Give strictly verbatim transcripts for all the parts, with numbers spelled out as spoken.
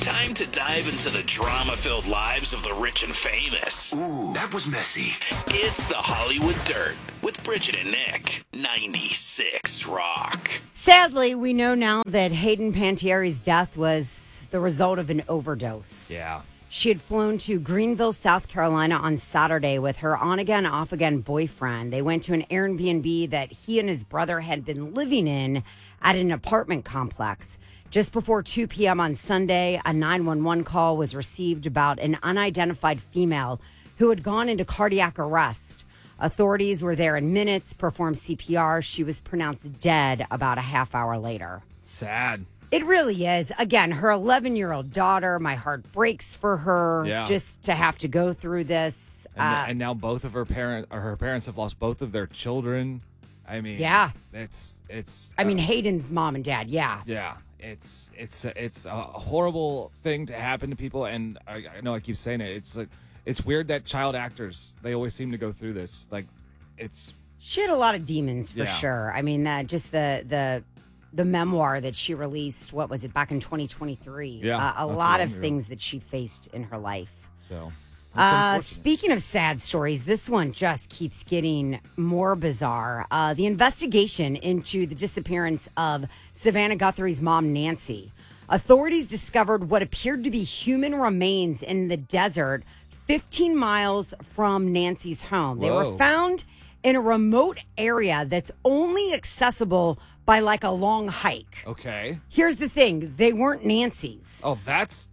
Time to dive into the drama-filled lives of the rich and famous. Ooh, that was messy. It's the Hollywood Dirt with Bridget and Nick. ninety-six Rock. Sadly, we know now that Hayden Panettieri's death was the result of an overdose. Yeah. She had flown to Greenville, South Carolina on Saturday with her on-again, off-again boyfriend. They went to an Airbnb that he and his brother had been living in at an apartment complex. Just before two p.m. on Sunday, a nine one one call was received about an unidentified female who had gone into cardiac arrest. Authorities were there in minutes, performed C P R. She was pronounced dead about a half hour later. Sad. It really is. Again, her eleven-year-old daughter, my heart breaks for her Yeah. just to have to go through this. And, Uh, and now both of her parent or her parents have lost both of their children. I mean, Yeah. it's it's. I mean, uh, Hayden's mom and dad, yeah. yeah, it's it's it's a horrible thing to happen to people, and I, I know I keep saying it. It's like it's weird that child actors, they always seem to go through this. Like, it's She had a lot of demons for Yeah. sure. I mean, that just the the the memoir that she released, what was it, back in twenty twenty-three? Yeah, Uh, a not too lot long of ago. things that she faced in her life. so. It's Uh, unfortunate. speaking of sad stories, this one just keeps getting more bizarre. Uh, the investigation into the disappearance of Savannah Guthrie's mom, Nancy. Authorities discovered what appeared to be human remains in the desert fifteen miles from Nancy's home. They Whoa. were found in a remote area that's only accessible by like a long hike. Okay. Here's the thing. They weren't Nancy's. Oh, that's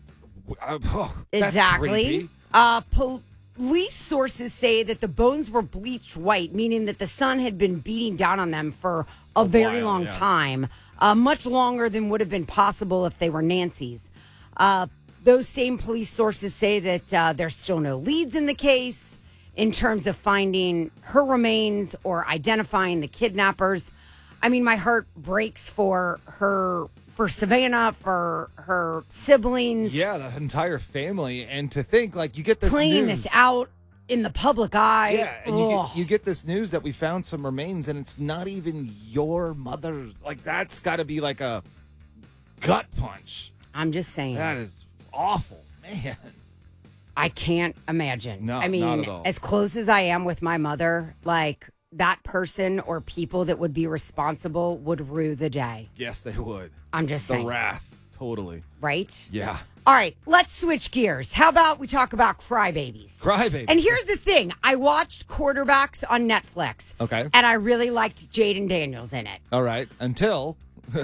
uh, oh, that's Exactly. creepy. Uh, police sources say that the bones were bleached white, meaning that the sun had been beating down on them for a, A very while, long yeah. time, uh, much longer than would have been possible if they were Nancy's. Uh, those same police sources say that uh, there's still no leads in the case in terms of finding her remains or identifying the kidnappers. I mean, my heart breaks for her, for Savannah, for her siblings. Yeah, the entire family, and to think like you get this Playing news. this out in the public eye. Yeah, and you Ugh. get, you get this news that we found some remains, and it's not even your mother. Like, that's got to be like a gut punch. I'm just saying. That is awful, man. I can't imagine. No, I mean, not at all. as close as I am with my mother, like that person or people that would be responsible would rue the day. Yes, they would. I'm just The saying. wrath, totally. Right? Yeah. All right, let's switch gears. How about we talk about crybabies? Crybaby. And here's the thing. I watched Quarterbacks on Netflix. Okay. And I really liked Jaden Daniels in it. All right. Until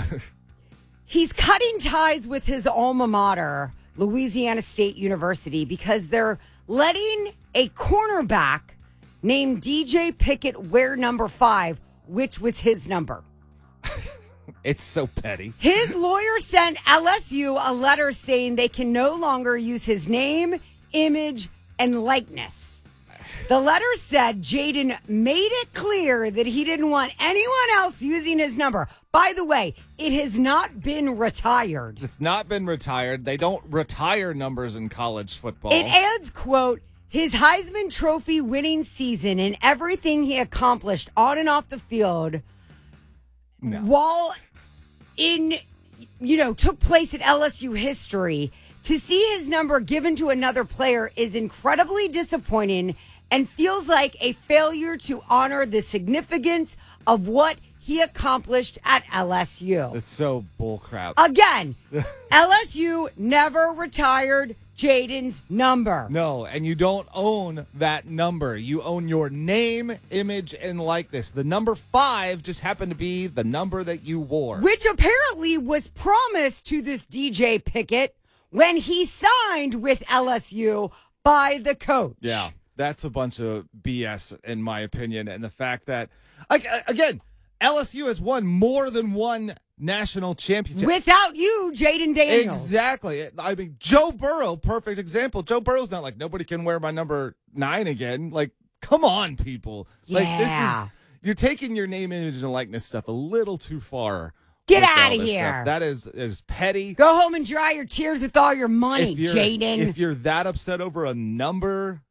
He's cutting ties with his alma mater, Louisiana State University, because they're letting a cornerback named D J Pickett wear number five, which was his number. it's so petty. His lawyer sent L S U a letter saying they can no longer use his name, image, and likeness. The letter said Jaden made it clear that he didn't want anyone else using his number. By the way, it has not been retired. It's not been retired. They don't retire numbers in college football. It adds, quote, his Heisman Trophy winning season and everything he accomplished on and off the field No. while in, you know, took place at L S U history. To see his number given to another player is incredibly disappointing and feels like a failure to honor the significance of what he accomplished at L S U. It's so bullcrap. Again, L S U never retired Jaden's number. No, and you don't own that number. You own your name, image, and likeness. The number five just happened to be the number that you wore. Which apparently was promised to this D J Pickett when he signed with L S U by the coach. Yeah, that's a bunch of B S in my opinion. And the fact that, like, again, L S U has won more than one national championship. Without you, Jaden Daniels. Exactly. I mean, Joe Burrow, perfect example. Joe Burrow's not like, nobody can wear my number nine again. Like, come on, people. Like, this Yeah. is, you're taking your name, image, and likeness stuff a little too far. Get with all outta this here. stuff. That is, is petty. Go home and dry your tears with all your money, If you're, Jaden. if you're that upset over a number,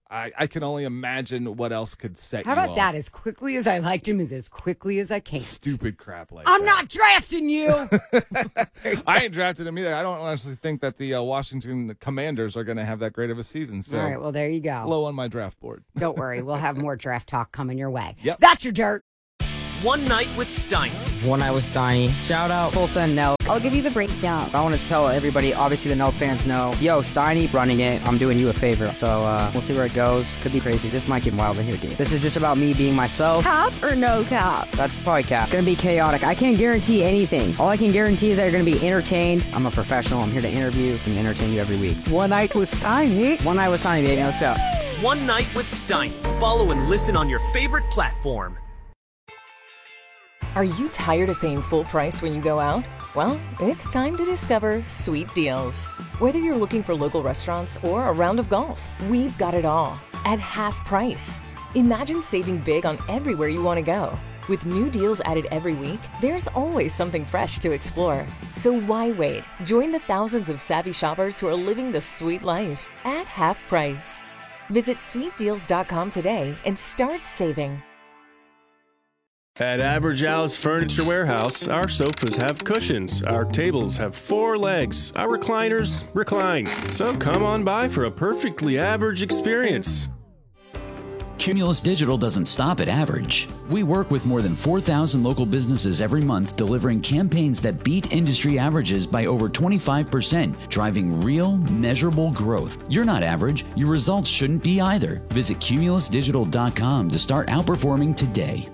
I, I can only imagine what else could set How you about off. that? As quickly as I liked him is as quickly as I can. Stupid crap like I'm that. not drafting you. I ain't drafted him either. I don't honestly think that the uh, Washington Commanders are going to have that great of a season. So All right, well, there you go. low on my draft board. Don't worry. We'll have more draft talk coming your way. Yep. That's your dirt. One Night with Steiny. One Night with Steiny. Shout out Tulsa and Nell. I'll give you the breakdown. I want to tell everybody, obviously the Nell fans know, yo, Steiny running it, I'm doing you a favor. So uh, we'll see where it goes. Could be crazy. This might get wild in here, dude. This is just about me being myself. Cap or no cap? That's probably cap. Gonna be chaotic. I can't guarantee anything. All I can guarantee is that you're gonna be entertained. I'm a professional. I'm here to interview and entertain you every week. One Night with Steiny. One Night with Steiny, baby. Let's go. One Night with Steiny. Follow and listen on your favorite platform. Are you tired of paying full price when you go out? Well, it's time to discover Sweet Deals. Whether you're looking for local restaurants or a round of golf, we've got it all at half price. Imagine saving big on everywhere you want to go. With new deals added every week, there's always something fresh to explore. So why wait? Join the thousands of savvy shoppers who are living the sweet life at half price. Visit sweet deals dot com today and start saving. At Average Al's Furniture Warehouse, our sofas have cushions, our tables have four legs, our recliners recline. So come on by for a perfectly average experience. Cumulus Digital doesn't stop at average. We work with more than four thousand local businesses every month, delivering campaigns that beat industry averages by over twenty-five percent, driving real, measurable growth. You're not average. Your results shouldn't be either. Visit cumulus digital dot com to start outperforming today.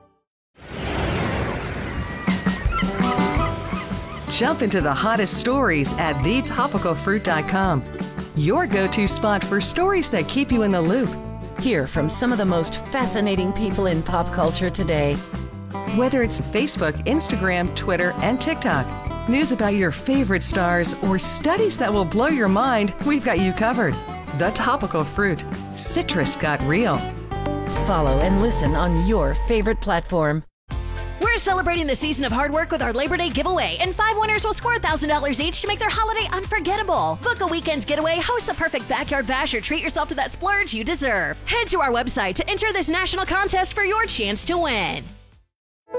Jump into the hottest stories at the topical fruit dot com. Your go-to spot for stories that keep you in the loop. Hear from some of the most fascinating people in pop culture today. Whether it's Facebook, Instagram, Twitter, and TikTok, news about your favorite stars, or studies that will blow your mind, we've got you covered. The Topical Fruit. Citrus got real. Follow and listen on your favorite platform. We're celebrating the season of hard work with our Labor Day giveaway, and five winners will score one thousand dollars each to make their holiday unforgettable. Book a weekend getaway, host the perfect backyard bash, or treat yourself to that splurge you deserve. Head to our website to enter this national contest for your chance to win.